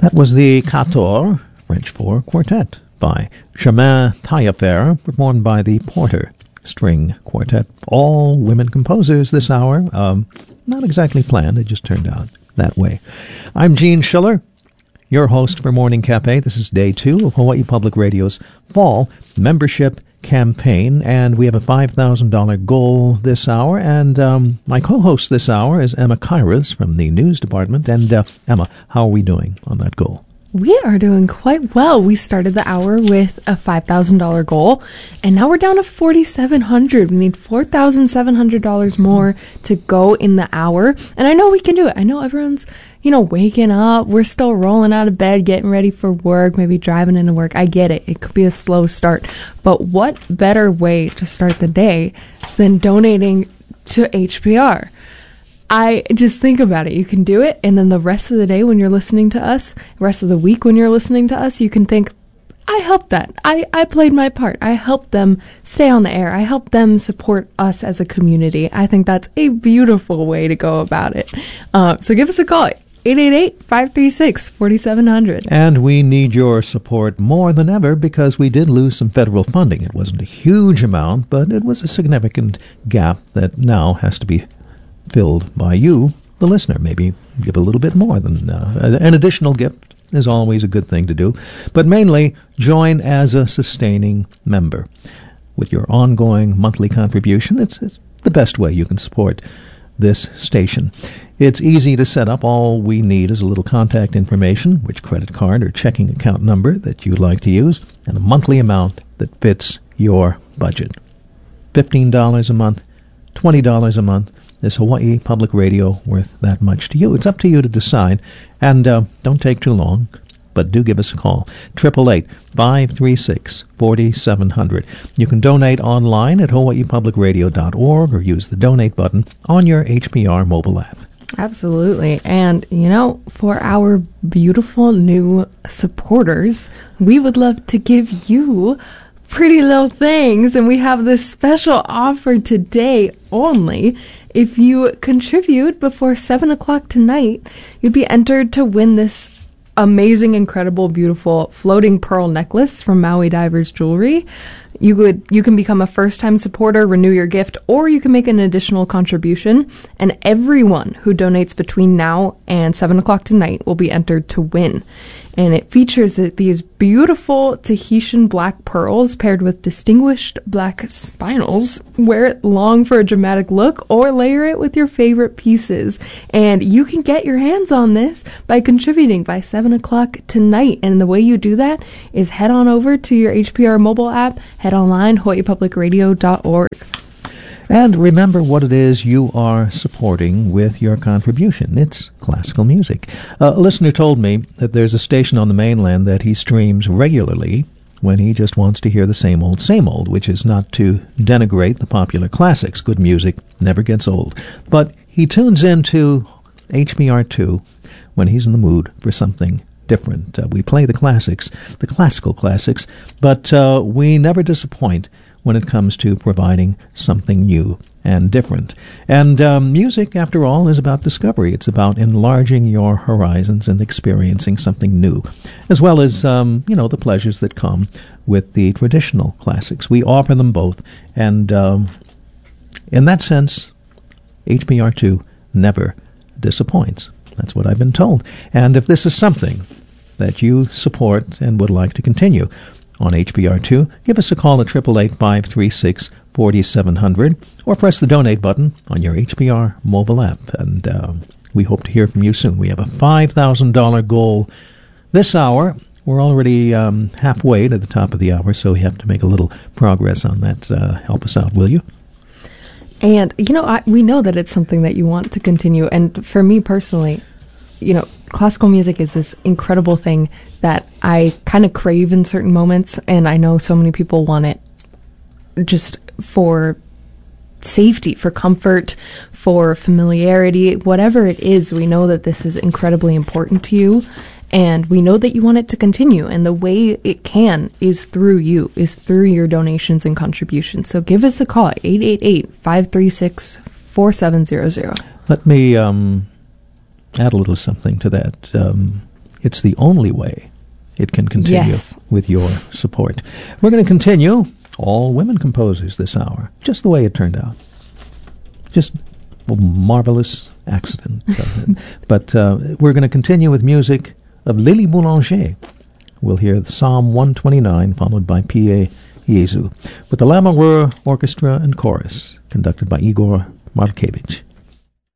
That was the Quatuor, French for quartet, by Germain Taillefer, performed by the Porter String Quartet. All women composers this hour. Not exactly planned, it just turned out that way. I'm Gene Schiller, your host for Morning Cafe. This is day 2 of Hawaii Public Radio's fall membership campaign, and we have a $5,000 goal this hour, and my co-host this hour is Emma Kairos from the news department. And Emma, how are we doing on that goal? We are doing quite well. We started the hour with a $5,000 goal, and now we're down to $4,700. We need $4,700 more to go in the hour, and I know we can do it. I know everyone's, waking up. We're still rolling out of bed, getting ready for work, maybe driving into work. I get it. It could be a slow start, but what better way to start the day than donating to HPR? I just think about it. You can do it, and then the rest of the day when you're listening to us, the rest of the week when you're listening to us, you can think, I helped that. I played my part. I helped them stay on the air. I helped them support us as a community. I think that's a beautiful way to go about it. So give us a call, 888-536-4700. And we need your support more than ever because we did lose some federal funding. It wasn't a huge amount, but it was a significant gap that now has to be filled by you, the listener. Maybe give a little bit more than an additional gift is always a good thing to do. But mainly, join as a sustaining member. With your ongoing monthly contribution, it's the best way you can support this station. It's easy to set up. All we need is a little contact information, which credit card or checking account number that you'd like to use, and a monthly amount that fits your budget. $15 a month, $20 a month. Is Hawaii Public Radio worth that much to you? It's up to you to decide, and don't take too long, but do give us a call, 888-536-4700. You can donate online at hawaiipublicradio.org or use the donate button on your HPR mobile app. Absolutely. And, for our beautiful new supporters, we would love to give you pretty little things, and we have this special offer today only. If you contribute before 7 o'clock tonight, you'd be entered to win this amazing, incredible, beautiful floating pearl necklace from Maui Divers Jewelry. You can become a first-time supporter, renew your gift, or you can make an additional contribution, and everyone who donates between now and 7 o'clock tonight will be entered to win. And it features these beautiful Tahitian black pearls paired with distinguished black spinels. Wear it long for a dramatic look or layer it with your favorite pieces. And you can get your hands on this by contributing by 7 o'clock tonight. And the way you do that is head on over to your HPR mobile app, head online, hawaiipublicradio.org. And remember what it is you are supporting with your contribution. It's classical music. A listener told me that there's a station on the mainland that he streams regularly when he just wants to hear the same old, which is not to denigrate the popular classics. Good music never gets old. But he tunes into HBR2 when he's in the mood for something different. We play the classics, the classical classics, but we never disappoint when it comes to providing something new and different. And music, after all, is about discovery. It's about enlarging your horizons and experiencing something new, as well as, the pleasures that come with the traditional classics. We offer them both, and in that sense, HBR2 never disappoints. That's what I've been told. And if this is something that you support and would like to continue on HBR2, give us a call at 888-536-4700 or press the donate button on your HBR mobile app. And we hope to hear from you soon. We have a $5,000 goal this hour. We're already halfway to the top of the hour, so we have to make a little progress on that. Help us out, will you? And, we know that it's something that you want to continue. And for me personally, classical music is this incredible thing that I kind of crave in certain moments, and I know so many people want it just for safety, for comfort, for familiarity, whatever it is. We know that this is incredibly important to you, and we know that you want it to continue, and the way it can is through you, is through your donations and contributions. So give us a call at 888-536-4700. Let me add a little something to that. It's the only way it can continue Yes. with your support. We're going to continue all women composers this hour, just the way it turned out. Just a marvelous accident. But we're going to continue with music of Lily Boulanger. We'll hear the Psalm 129, followed by Pie Jesu, with the Lamoureux Orchestra and Chorus, conducted by Igor Markevich.